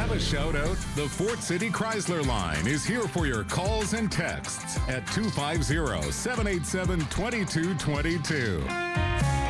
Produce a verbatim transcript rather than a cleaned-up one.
Have a shout out? The Fort City Chrysler line is here for your calls and texts at two five zero, seven eight seven, two two two two.